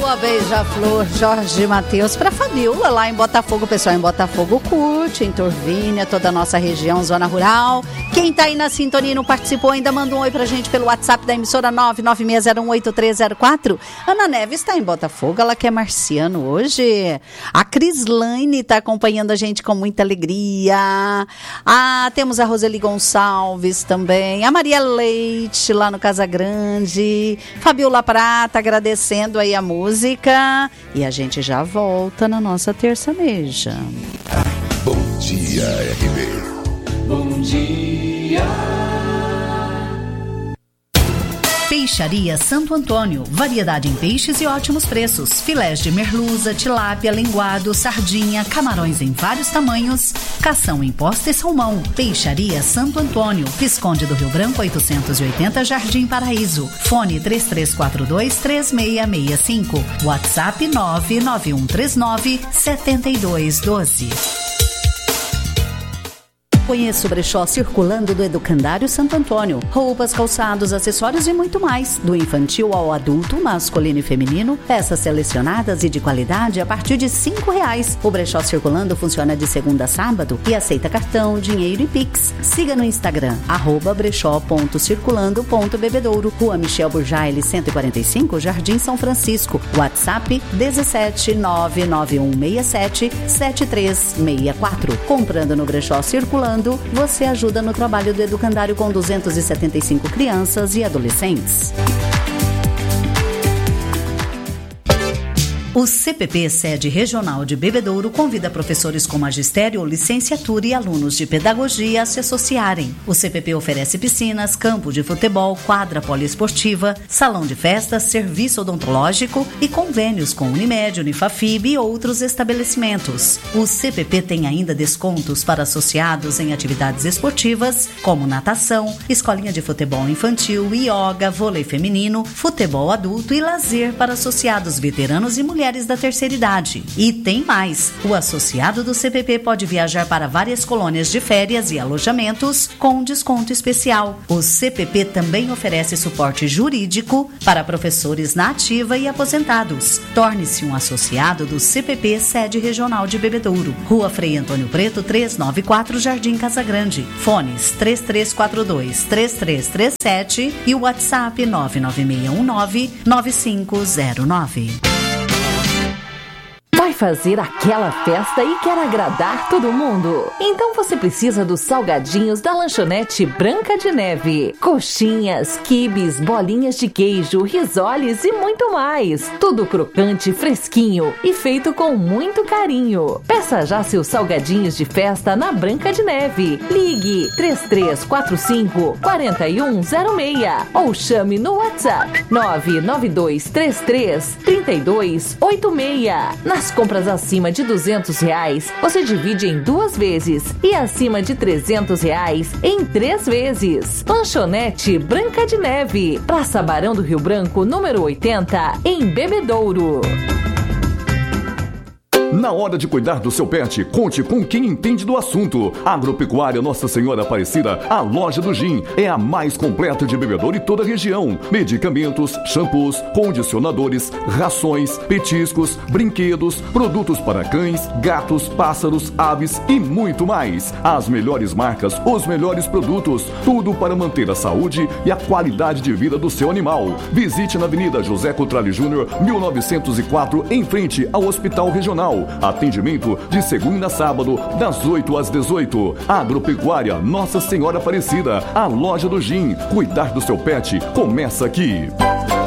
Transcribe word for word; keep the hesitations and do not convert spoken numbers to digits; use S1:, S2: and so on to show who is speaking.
S1: Boa beija-flor, Jorge Mateus, para Fabiola lá em Botafogo. O pessoal em Botafogo curte, em Turvínia, toda a nossa região, zona rural. Quem tá aí na sintonia e não participou ainda, manda um oi pra gente pelo WhatsApp da emissora nove nove seis zero um oito três zero quatro. Ana Neves está em Botafogo, ela que é marciano hoje. A Crislaine tá acompanhando a gente com muita alegria. Ah, temos a Roseli Gonçalves também. A Maria Leite lá no Casa Grande. Fabiola Prata agradecendo aí a música. E a gente já volta na nossa terça-meja.
S2: Bom dia, R B.
S3: Bom dia.
S4: Peixaria Santo Antônio, variedade em peixes e ótimos preços. Filés de merluza, tilápia, linguado, sardinha, camarões em vários tamanhos, cação em posta e salmão. Peixaria Santo Antônio, Visconde do Rio Branco oitocentos e oitenta, Jardim Paraíso. Fone três três quatro dois, três seis seis cinco. WhatsApp nove nove um três nove, sete dois um dois. Conheça o brechó circulando do Educandário Santo Antônio. Roupas, calçados, acessórios e muito mais. Do infantil ao adulto, masculino e feminino. Peças selecionadas e de qualidade a partir de cinco reais. O brechó circulando funciona de segunda a sábado e aceita cartão, dinheiro e Pix. Siga no Instagram, arroba brechó ponto circulando ponto bebedouro. Rua Michel Burjaile, cento e quarenta e cinco, Jardim São Francisco. WhatsApp dezessete nove nove um seis sete, sete três seis quatro. Comprando no brechó circulando, você ajuda no trabalho do Educandário com duzentas e setenta e cinco crianças e adolescentes. O C P P Sede Regional de Bebedouro convida professores com magistério ou licenciatura e alunos de pedagogia a se associarem. O C P P oferece piscinas, campo de futebol, quadra poliesportiva, salão de festas, serviço odontológico e convênios com Unimed, Unifafib e outros estabelecimentos. O C P P tem ainda descontos para associados em atividades esportivas, como natação, escolinha de futebol infantil, ioga, vôlei feminino, futebol adulto e lazer para associados veteranos e mulheres da terceira idade. E tem mais! O associado do C P P pode viajar para várias colônias de férias e alojamentos com desconto especial. O C P P também oferece suporte jurídico para professores na ativa e aposentados. Torne-se um associado do C P P Sede Regional de Bebedouro. Rua Frei Antônio Preto, trezentos e noventa e quatro, Jardim Casa Grande. Fones três três quatro dois, três três três sete e o WhatsApp nove nove seis um nove, nove cinco zero nove.
S5: Vai fazer aquela festa e quer agradar todo mundo? Então você precisa dos salgadinhos da lanchonete Branca de Neve. Coxinhas, quibes, bolinhas de queijo, risoles e muito mais. Tudo crocante, fresquinho e feito com muito carinho. Peça já seus salgadinhos de festa na Branca de Neve. Ligue três três quatro cinco, quatro um zero seis ou chame no WhatsApp nove nove dois três três, três dois oito seis. Nas compras acima de duzentos reais, você divide em duas vezes e acima de trezentos reais em três vezes. Lanchonete Branca de Neve, Praça Barão do Rio Branco, número oitenta, em Bebedouro.
S6: Na hora de cuidar do seu pet, conte com quem entende do assunto. Agropecuária Nossa Senhora Aparecida, a loja do Gin, é a mais completa de Bebedouro e toda a região. Medicamentos, shampoos, condicionadores, rações, petiscos, brinquedos, produtos para cães, gatos, pássaros, aves e muito mais. As melhores marcas, os melhores produtos, tudo para manter a saúde e a qualidade de vida do seu animal. Visite na Avenida José Cotrali Júnior, mil novecentos e quatro, em frente ao Hospital Regional. Atendimento de segunda a sábado, das oito às dezoito. Agropecuária Nossa Senhora Aparecida, a loja do Gin. Cuidar do seu pet começa aqui.